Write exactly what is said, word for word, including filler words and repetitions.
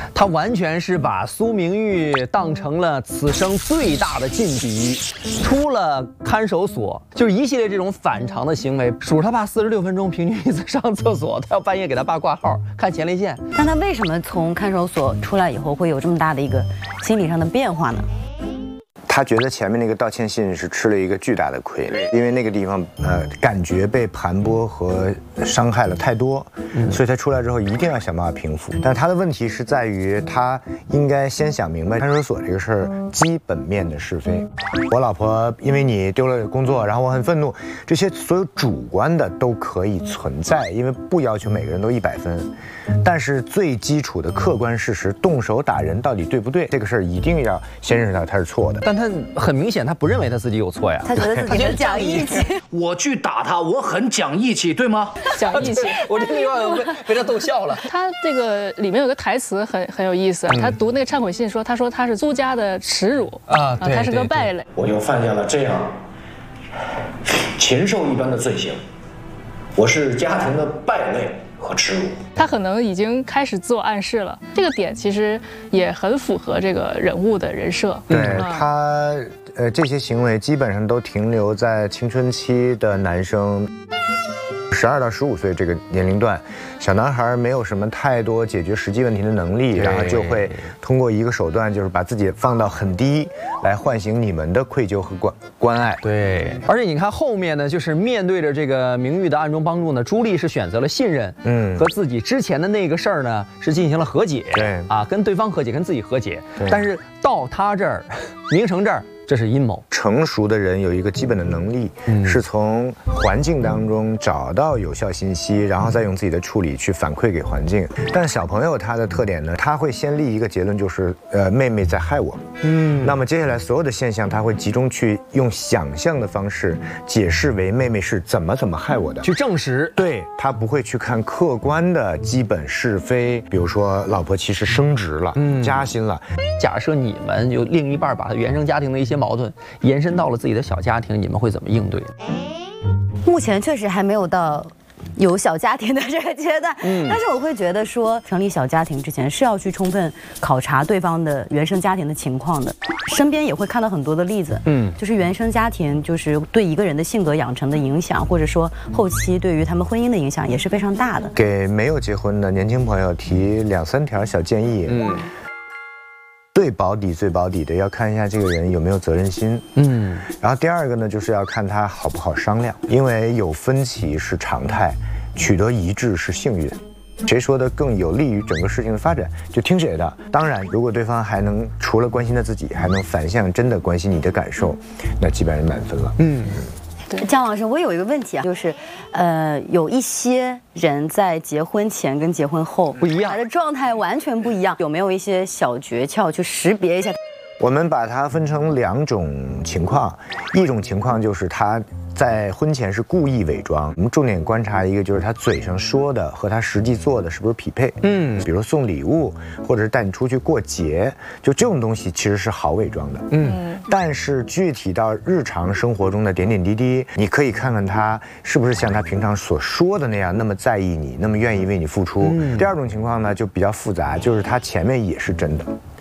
他完全是把苏明玉当成了此生最大的劲敌，出了看守所，就是一系列这种反常的行为。数他爸四十六分钟平均一次上厕所，他要半夜给他爸挂号看前列腺。 但他为什么从看守所出来以后会有这么大的一个心理上的变化呢？ 他觉得前面那个道歉信是吃了一个巨大的亏，因为那个地方呃感觉被盘剥和伤害了太多，所以他出来之后一定要想办法平复。但他的问题是在于他应该先想明白看守所这个事儿基本面的是非。我老婆因为你丢了工作，然后我很愤怒，这些所有主观的都可以存在，因为不要求每个人都一百分。但是最基础的客观事实，动手打人到底对不对，这个事儿一定要先认识到他是错的。 但他很明显，他不认为他自己有错呀， 他觉得自己很讲义气。 我去打他，我很讲义气，对吗？ 讲义气， 我这地方被被他逗笑了。 他这个里面有个台词很很有意思，他读那个忏悔信说，他说他是苏家的耻辱啊， 他是个败类。 我又犯下了这样禽兽一般的罪行，我是家庭的败类和耻辱。 他可能已经开始自我暗示了，这个点其实也很符合这个人物的人设。 对他，呃，这些行为基本上都停留在青春期的男生。十二到十五岁这个年龄段，小男孩没有什么太多解决实际问题的能力，然后就会通过一个手段，就是把自己放到很低，来唤醒你们的愧疚和关关爱。 对，而且你看后面呢，就是面对着这个明玉的暗中帮助呢，朱莉是选择了信任，嗯，和自己之前的那个事儿呢是进行了和解，对啊，跟对方和解，跟自己和解。但是到他这儿，明成这儿。这是阴谋。 成熟的人有一个基本的能力，嗯、是从环境当中找到有效信息，然后再用自己的处理去反馈给环境。但小朋友他的特点呢，他会先立一个结论，就是呃妹妹在害我。嗯，那么接下来所有的现象，他会集中去用想象的方式解释为妹妹是怎么怎么害我的， 去证实。 对，他不会去看客观的基本是非，比如说老婆其实升职了，嗯，加薪了。 假设你们有另一半把原生家庭的一些矛盾延伸到了自己的小家庭，你们会怎么应对？ 目前确实还没有到有小家庭的这个阶段，嗯，但是我会觉得说，成立小家庭之前是要去充分考察对方的原生家庭的情况的。身边也会看到很多的例子，嗯，就是原生家庭就是对一个人的性格养成的影响，或者说后期对于他们婚姻的影响也是非常大的。 给没有结婚的年轻朋友提两三条小建议，嗯。最保底最保底的要看一下这个人有没有责任心，嗯，然后第二个呢，就是要看他好不好商量，因为有分歧是常态，取得一致是幸运，谁说的更有利于整个事情的发展，就听谁的。当然，如果对方还能除了关心他自己，还能反向真的关心你的感受，那基本上满分了。嗯。 姜老师，我有一个问题啊，就是，呃，有一些人在结婚前跟结婚后不一样， 他的状态完全不一样，有没有一些小诀窍去识别一下？ 我们把它分成两种情况，一种情况就是他在婚前是故意伪装，我们重点观察一个，就是他嘴上说的和他实际做的是不是匹配。嗯，比如送礼物，或者是带你出去过节，就这种东西其实是好伪装的。嗯，但是具体到日常生活中的点点滴滴，你可以看看他是不是像他平常所说的那样那么在意你，那么愿意为你付出。嗯，第二种情况呢就比较复杂，就是他前面也是真的。